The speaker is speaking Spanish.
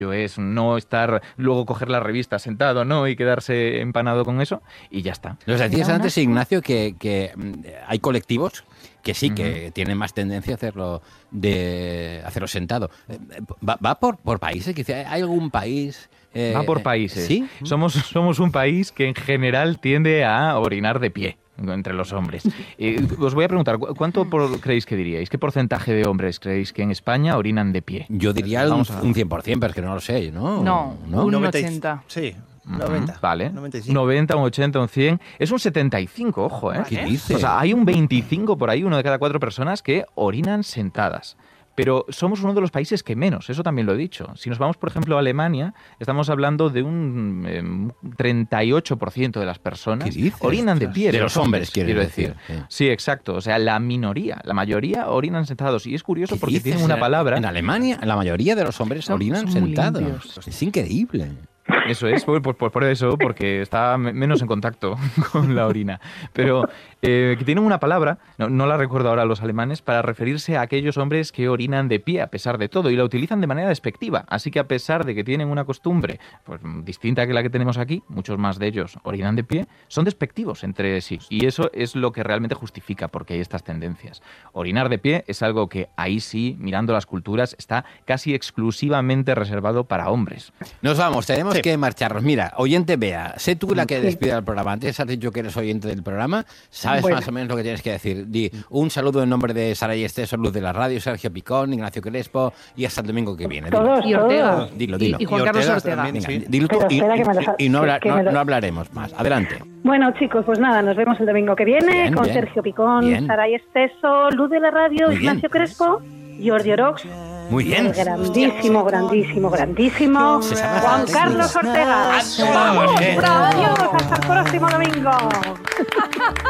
es no estar, luego coger la revista sentado, ¿no? Y quedarse empanado con eso y ya está. Nos decías antes, Ignacio, que hay colectivos que sí, que tienen más tendencia a hacerlo sentado. ¿Va por países? Quizá ¿hay algún país? Va por países. ¿Sí? Somos un país que en general tiende a orinar de pie entre los hombres. Os voy a preguntar, ¿cuánto creéis que diríais? ¿Qué porcentaje de hombres creéis que en España orinan de pie? Yo diría un 100%, pero es que no lo sé, ¿no? No, un 80. Sí, 90. Vale. 95. 90, un 80, un 100. Es un 75, ojo, ¿eh? ¿Qué dices? O sea, hay un 25 por ahí, 1 de cada 4 personas que orinan sentadas. Pero somos uno de los países que menos, eso también lo he dicho. Si nos vamos, por ejemplo, a Alemania, estamos hablando de un 38% de las personas orinan de pie. De los hombres, quiero decir. Sí, exacto. O sea, la mayoría orinan sentados. Y es curioso porque dices? tienen una palabra... En Alemania, la mayoría de los hombres orinan sentados. limpios. Es increíble. Eso es, por eso, porque está menos en contacto con la orina. Pero que tienen una palabra, no la recuerdo ahora los alemanes, para referirse a aquellos hombres que orinan de pie a pesar de todo y la utilizan de manera despectiva. Así que a pesar de que tienen una costumbre pues, distinta que la que tenemos aquí, muchos más de ellos orinan de pie, son despectivos entre sí. Y eso es lo que realmente justifica porque hay estas tendencias. Orinar de pie es algo que ahí sí, mirando las culturas, está casi exclusivamente reservado para hombres. Nos vamos, tenemos que marcharnos. Mira, oyente Bea, sé tú la que despide el programa. Antes has dicho que eres oyente del programa, sabes más o menos lo que tienes que decir. Di un saludo en nombre de Sara y Esteso, Luz de la Radio, Sergio Picón, Ignacio Crespo y hasta el domingo que viene. Todos, Y Ortega. Dilo. Y Juan Carlos Ortega. También, sí. Venga, dilo tú y no hablaremos más. Adelante. Bueno, chicos, pues nada, nos vemos el domingo que viene Bien, con bien. Sergio Picón, Bien. Sara y Esteso, Luz de la Radio, Muy bien. Ignacio Crespo, Jordi Orox, Muy bien. el grandísimo Se sabe Juan así. Carlos Ortega. Adiós. ¡Vamos! ¡Adiós! ¡Hasta el próximo domingo!